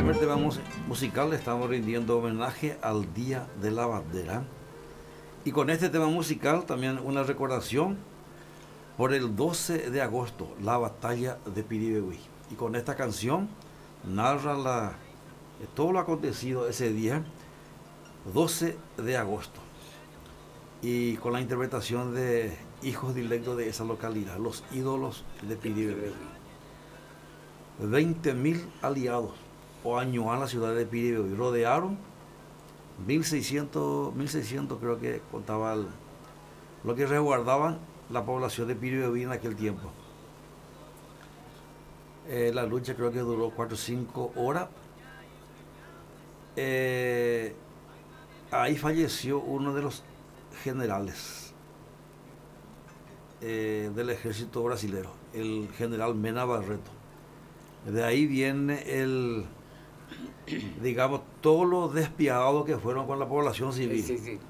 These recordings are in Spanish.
primer tema musical le estamos rindiendo homenaje al Día de la Bandera. Y con este tema musical también una recordación por el 12 de agosto, la batalla de Piribebuy. Y con esta canción narra todo lo acontecido ese día, 12 de agosto. Y con la interpretación de hijos directos de esa localidad, los ídolos de Piribebuy. 20.000 aliados o a la ciudad de Piribebuy. Rodearon 1600 creo que contaba lo que resguardaban la población de Piribebuy en aquel tiempo. La lucha creo que duró 4 o 5 horas. Ahí falleció uno de los generales del ejército brasilero, el general Mena Barreto. De ahí viene digamos, todos los despiadados que fueron con la población civil. Sí, sí.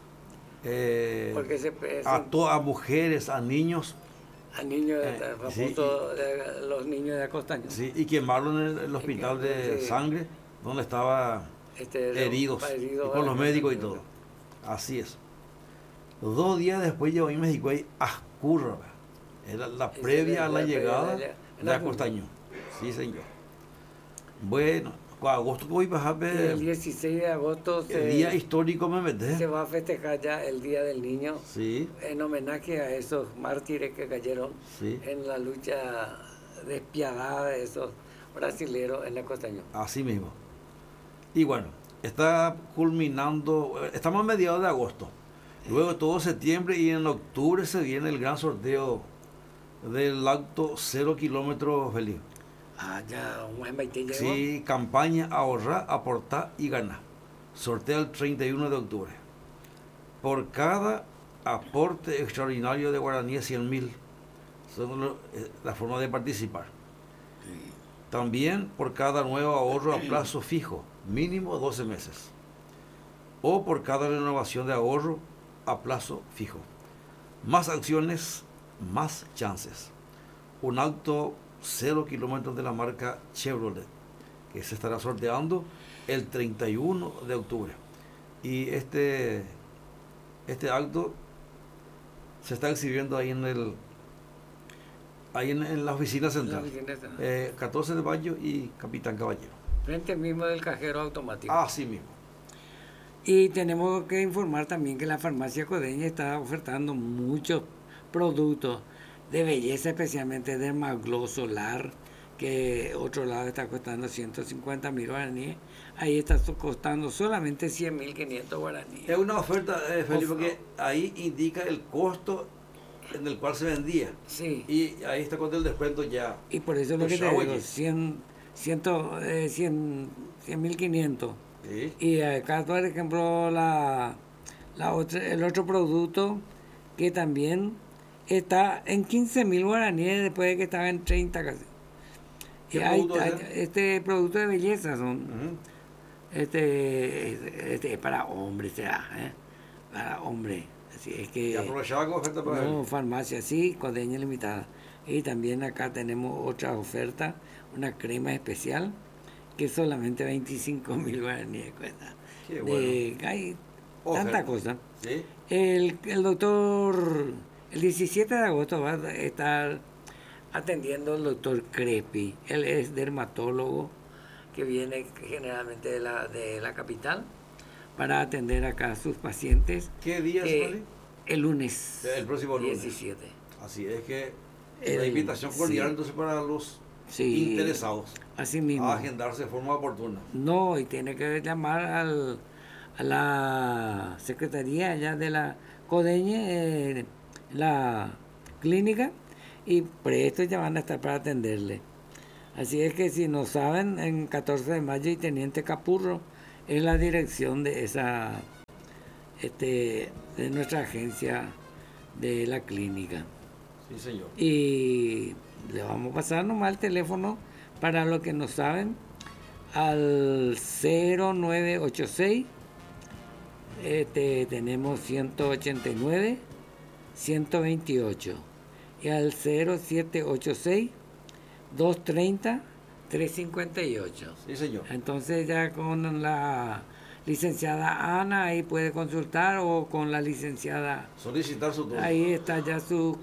Porque a mujeres, a niños. A niños, los niños de Acostaño. Sí, y quemaron el hospital de sangre, donde estaba heridos, y con los médicos y todo. Así es. 2 días después llegó a México ahí Ascurra. Era la previa a la llegada de Acostaño. Sí, señor. Bueno, agosto voy a bajar. El 16 de agosto el día histórico me meté. Se va a festejar ya el Día del Niño. Sí. En homenaje a esos mártires que cayeron en la lucha despiadada de esos brasileros en Acostaño. Así mismo. Y bueno, está culminando, estamos a mediados de agosto. Luego todo septiembre y en octubre se viene el gran sorteo del acto 0 kilómetros feliz. Ya, un buen baile llegó. Sí, campaña ahorrar, aportar y ganar. Sorteo el 31 de octubre. Por cada aporte extraordinario de guaraníes 100.000. Son la forma de participar. Sí. También por cada nuevo ahorro a plazo fijo, mínimo 12 meses. O por cada renovación de ahorro a plazo fijo. Más acciones, más chances. Un acto 0 kilómetros de la marca Chevrolet, que se estará sorteando el 31 de octubre. Y este acto se está exhibiendo ahí en la oficina central. 14 de mayo y Capitán Caballero. Frente mismo del cajero automático. Así mismo. Y tenemos que informar también que la farmacia Codeña está ofertando muchos productos de belleza, especialmente Dermaglow Solar, que otro lado está costando 150.000 guaraníes, ahí está costando solamente 100.500 guaraníes. Es una oferta, Felipe, porque ahí indica el costo en el cual se vendía. Sí. Y ahí está con el descuento ya. Y por eso es lo que te digo, 100.500. Sí. Y acá, por ejemplo, el otro producto que también está en 15.000 guaraníes después de que estaba en 30 casi. Este producto de belleza son este es para hombres, para hombres. Así es que y aprovechaba con oferta para él. Farmacia, sí, Codeña limitada. Y también acá tenemos otra oferta, una crema especial que solamente 25.000 guaraníes cuesta. Qué bueno. Hay tanta cosa. ¿Sí? El doctor, el 17 de agosto va a estar atendiendo el doctor Crespi. Él es dermatólogo que viene generalmente de la capital para atender acá a sus pacientes. ¿Qué día es? El lunes. El próximo lunes. 17. Así es que la invitación cordial entonces para los interesados. Así mismo. A agendarse de forma oportuna. No, y tiene que llamar a la secretaría ya de la Codeña, la clínica, y presto ya van a estar para atenderle. Así es que si no saben, en 14 de mayo y Teniente Capurro es la dirección de esa de nuestra agencia de la clínica. Sí, señor. Y le vamos a pasar nomás el teléfono para los que no saben al 0986 tenemos 189 128 y al 0786 230 358. Sí, señor. Entonces ya con la licenciada Ana ahí puede consultar, o con la licenciada, Solicitar su turno. ahí está ya su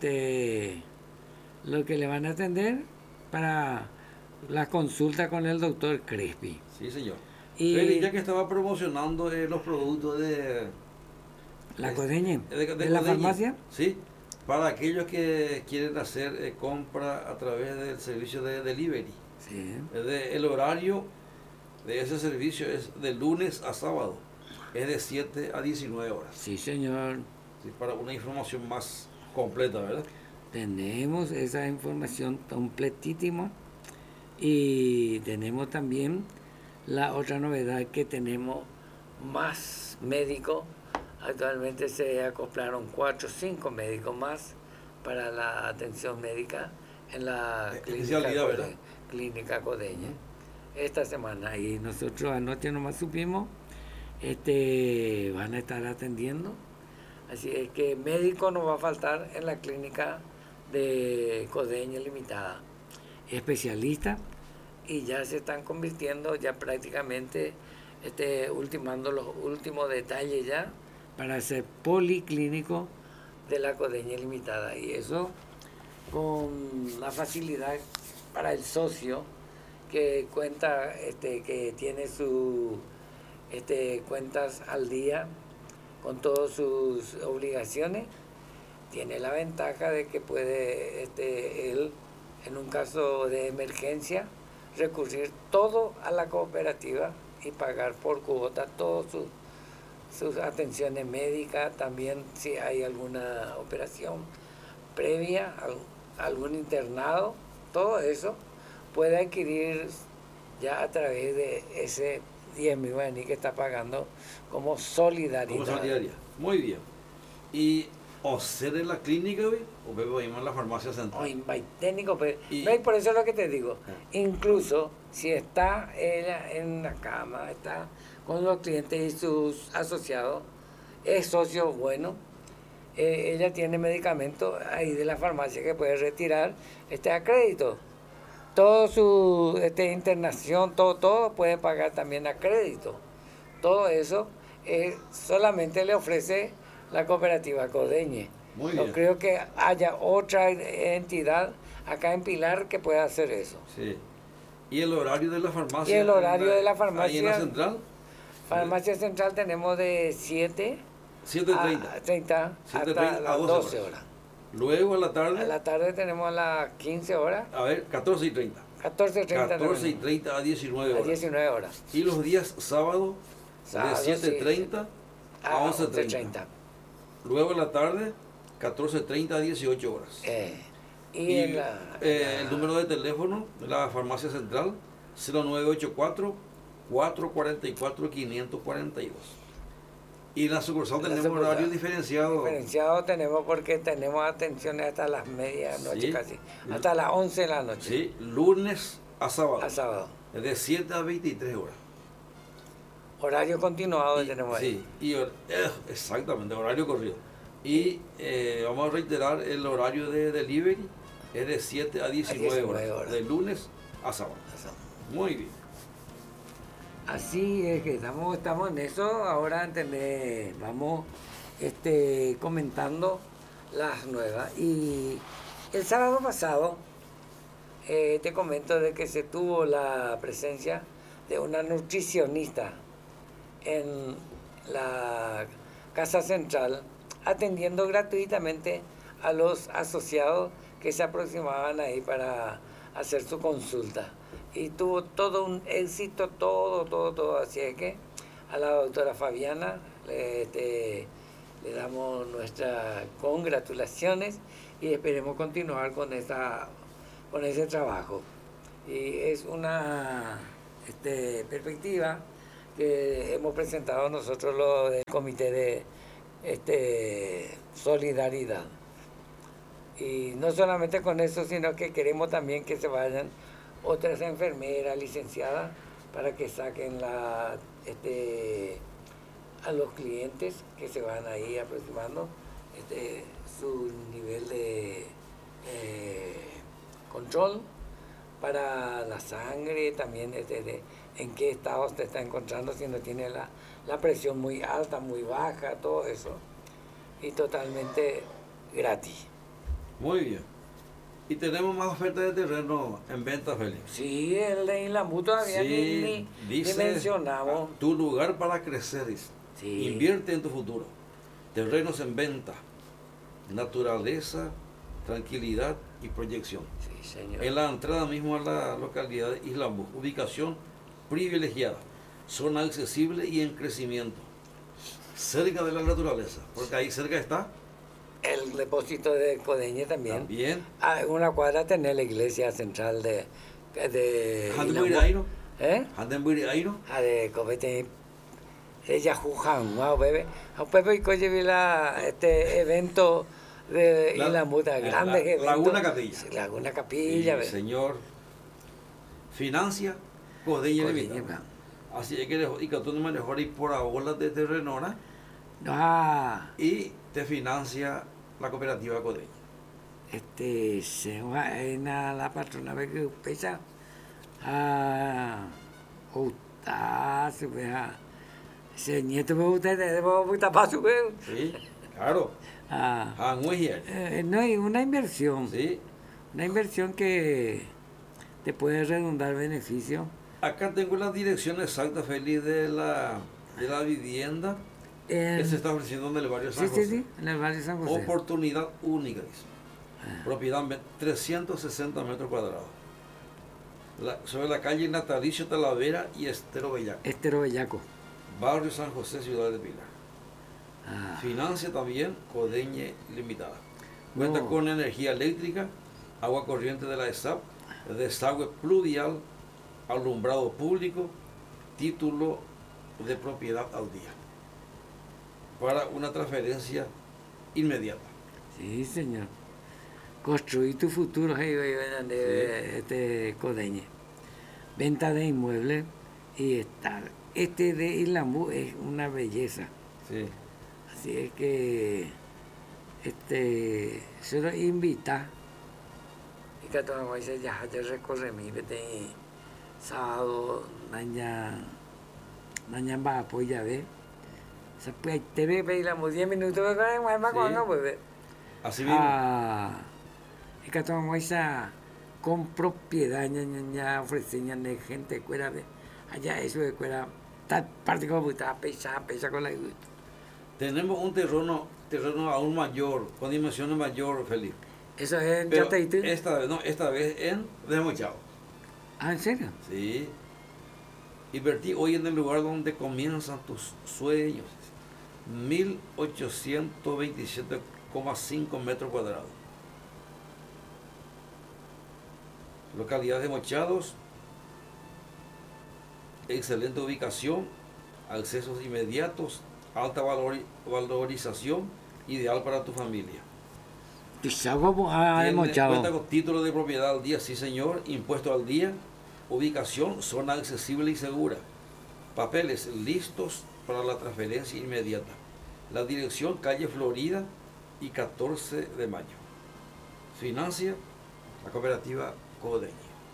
lo que le van a atender para la consulta con el doctor Crespi. Sí, señor. Y Feli, ya que estaba promocionando los productos de la Codeñe, de la Codeñe, farmacia. sí, para aquellos que quieren hacer compra a través del servicio de delivery. Sí. El horario de ese servicio es de lunes a sábado, es de 7 a 19 horas. Sí, señor. Sí, para una información más completa, ¿verdad? Tenemos esa información completísima, y tenemos también la otra novedad, que tenemos más médicos. Actualmente se acoplaron 4 o 5 médicos más para la atención médica en la Especialidad, ¿verdad? clínica Codeña esta semana. Y nosotros anoche nomás supimos, van a estar atendiendo. Así es que médico no va a faltar en la clínica de Codeña Limitada. Especialistas, y ya se están convirtiendo, ya prácticamente ultimando los últimos detalles ya para ser policlínico de la Codeña Limitada. Y eso con la facilidad para el socio que cuenta, que tiene su cuentas al día con todas sus obligaciones. Tiene la ventaja de que puede él, en un caso de emergencia, recurrir todo a la cooperativa y pagar por cuota todas sus atenciones médicas. También si hay alguna operación previa, algún internado, todo eso puede adquirir ya a través de ese 10.000 guaraní que está pagando como solidaridad. Como solidaria. Muy bien. Y o ser en la clínica, ¿ve? O vemos en la farmacia central. O invite técnico, pero Y- ¿ves? Por eso es lo que te digo. Ah. Incluso si está ella en la cama, está con los clientes y sus asociados, es socio bueno, ella tiene medicamentos ahí de la farmacia que puede retirar a crédito. Todo su internación, todo puede pagar también a crédito. Todo eso solamente le ofrece la cooperativa Codeñe. Muy No bien. creo que haya otra entidad acá en Pilar que pueda hacer eso. Sí. ¿Y el horario de la farmacia? Y el horario de la Ahí en la farmacia, central, farmacia central, tenemos de 7 7:30. a 30 hasta 7:30 a las 12 12 horas. Luego a la tarde, A la tarde tenemos a las 15 horas, a ver, 14:30. 14:30 14:30 a 19 a horas. 19 horas. Y los días sábado, Sábado, de 7:30 a 11:30. 11:30. Luego en la tarde, 14:30 a 18 horas. Y Y en el número de teléfono de la farmacia central, 0984-444-542. Y en la sucursal En la tenemos sucursal. horario diferenciado. diferenciado tenemos, porque tenemos atenciones hasta las medianoche, Sí. casi, hasta las 11 de la noche, Sí, lunes a sábado. a sábado. Es de 7 a 23 horas. Horario continuado Y- tenemos ahí. sí, exactamente, horario corrido. Y vamos a reiterar, el horario de delivery es de 7 a 19 19 horas, horas. de lunes a sábado. Muy bien. Así es que estamos en eso. Ahora vamos comentando las nuevas. Y el sábado pasado te comento de que se tuvo la presencia de una nutricionista en la Casa Central, atendiendo gratuitamente a los asociados que se aproximaban ahí para hacer su consulta. Y tuvo todo un éxito, todo. Así es que a la doctora Fabiana le damos nuestras congratulaciones y esperemos continuar con ese trabajo. Y es una perspectiva que hemos presentado nosotros, lo del comité de solidaridad. Y no solamente con eso, sino que queremos también que se vayan otras enfermeras licenciadas para que saquen a los clientes que se van ahí aproximando su nivel de control, para la sangre, también en qué estado te está encontrando, si no tiene la presión muy alta, muy baja, todo eso. Y totalmente gratis. Muy bien. Y tenemos más ofertas de terreno en venta, Félix. Sí, el de Inlambu todavía Sí, ni dice, mencionamos. tu lugar para crecer, dice. Sí. Invierte en tu futuro. Terrenos en venta. Naturaleza, tranquilidad y proyección. Sí, señor. En la entrada mismo a la localidad de Islambu, ubicación privilegiada, zona accesible y en crecimiento, cerca de la naturaleza, porque ahí cerca está El depósito de Codeñe también. también En una cuadra tener la iglesia central de Handenbury Aino, ¿Eh? Handenbury Aino, De Copete. Ella jujan, wow, bebé. A Pepe y Coye vi este evento de Islambu, grandes eventos. Laguna Capilla. Sí, Laguna Capilla. Sí, señor, financia Codeña Codeñe, Limitada. Así es que y que tú no me mejor ir por ahora de terrenona y te financia la cooperativa Codeña. Se va en la patrona ve que pesa se ve se nieto me gusta de paso Sí, claro. Muy bien. No hay una inversión, Sí. una inversión que te puede redundar beneficio. Acá tengo la dirección exacta, Feliz, de la vivienda que se está ofreciendo en el barrio San José. Sí, en el barrio San José. Oportunidad única, dice. Propiedad 360 metros cuadrados. Sobre la calle Natalicio Talavera y Estero Bellaco. Estero Bellaco. Barrio San José, Ciudad de Pilar. Financia también Codeñe Limitada. Cuenta con energía eléctrica, agua corriente de la ESAP, desagüe pluvial, alumbrado público, título de propiedad al día. Para una transferencia inmediata. Sí, señor. Construir tu futuro, Codeñe. Venta de inmuebles y estar. De Islambu es una belleza. Sí. Así es que se lo invita. Y que todo el mundo ya recorre mi vete sábado, naña va a apoyar, ¿ves? Pues te ve Islambu 10 minutos, pues. Así mismo. Y que todo el mundo con propiedad, ya ofrecen de gente, cuera, allá eso de cuera. Parte como está pesa con la gusto. Tenemos un terreno aún mayor, con dimensiones mayor, Felipe. Eso es en Pero Yateitú. esta vez en Desmochado. ¿En serio? Sí. Invertí hoy en el lugar donde comienzan tus sueños. 1827,5 metros cuadrados. Localidad de Mochados. Excelente ubicación, accesos inmediatos, alta valorización, ideal para tu familia. Cuenta con título de propiedad al día, sí señor, impuesto al día, ubicación, zona accesible y segura, papeles listos para la transferencia inmediata. La dirección, calle Florida y 14 de mayo. Financia la cooperativa Codeñe.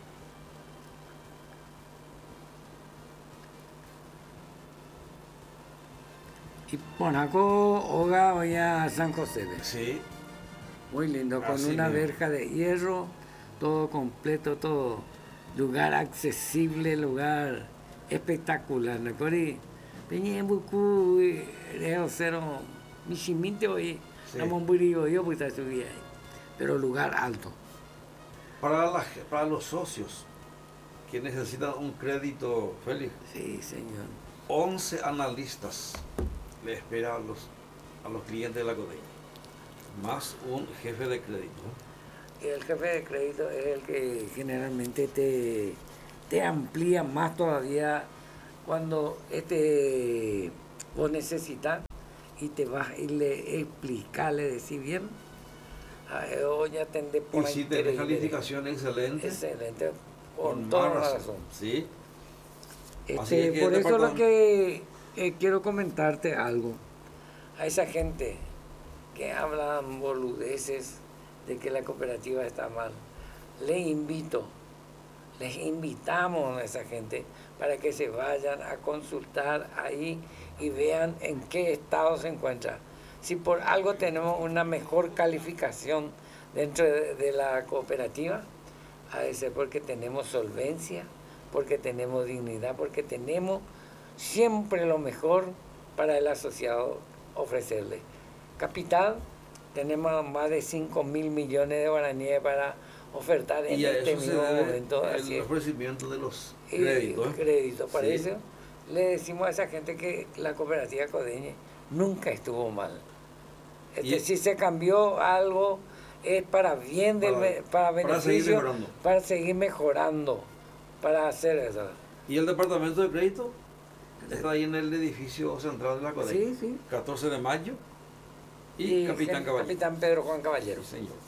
Y Ponaco, Oga, Oya, San José. Sí. Muy lindo, con Así una mismo. verja de hierro, todo completo, todo lugar accesible, lugar espectacular. ¿No? Peñé en Bucú, Reo Cero, Michiminte, hoy, Ramón Burillo, yo pues subí ahí. Pero lugar alto. Para los socios que necesitan un crédito, Félix, Sí, señor. 11 analistas le esperan a los clientes de la Codeña, más un jefe de crédito. El jefe de crédito es el que generalmente te amplía más todavía cuando vos necesitas y te vas y le explicas, le decís bien. Ya tendré por Y si tenés calificación excelente, Excelente, por con toda más razón. ¿sí? Así es que Por el eso lo departamento- que quiero comentarte algo. A esa gente que hablan boludeces de que la cooperativa está mal, le invito Les invitamos a esa gente para que se vayan a consultar ahí y vean en qué estado se encuentra. Si por algo tenemos una mejor calificación dentro de la cooperativa, ha de ser porque tenemos solvencia, porque tenemos dignidad, porque tenemos siempre lo mejor para el asociado ofrecerle. Capital, tenemos más de 5.000 millones de guaraníes para ofertar en este mismo momento. El ofrecimiento de los créditos. Créditos, para Sí. eso le decimos a esa gente que la cooperativa Codeñe nunca estuvo mal. Si se cambió algo es para bien para beneficio, para seguir mejorando, para hacer eso. ¿Y el departamento de crédito? Está ahí en el edificio central de la Codeñe. Sí, sí. 14 de mayo y Capitán Caballero. Capitán Pedro Juan Caballero. Sí, señor.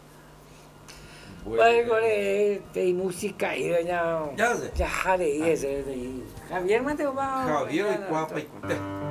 Bueno, y música y doña. Ya sé. Ya, Javier Mateo va. Javier y Cuapa y